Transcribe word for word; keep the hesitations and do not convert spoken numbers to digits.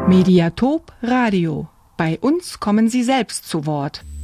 Mediatop Radio. Bei uns kommen Sie selbst zu Wort.